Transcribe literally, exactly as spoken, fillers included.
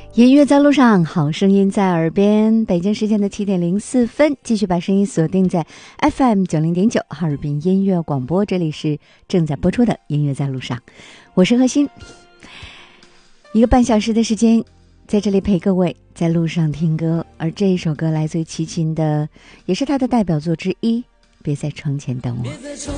音乐在路上，好声音在耳边。北京时间的七点零四分，继续把声音锁定在 F M 九零点九哈尔滨音乐广播，这里是正在播出的音乐在路上，我是何欣。一个半小时的时间，在这里陪各位在路上听歌，而这一首歌来自于齐秦的，也是他的代表作之一，别在窗前等我。 别在窗